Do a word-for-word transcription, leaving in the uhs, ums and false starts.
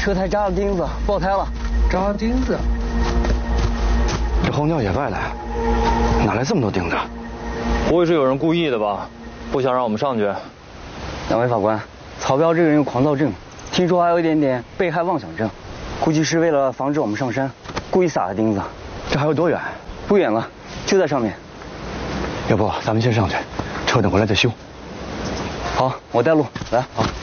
车胎扎了钉子，爆胎了。 扎钉子？ 这荒郊野外的，哪来这么多钉子？ 不会是有人故意的吧？不想让我们上去。 两位法官，曹彪这个人有狂躁症，听说还有一点点被害妄想症，估计是为了防止我们上山，故意撒的钉子。 这还有多远？ 不远了，就在上面。 要不咱们先上去，车等回来再修。 好，我带路，来。 好。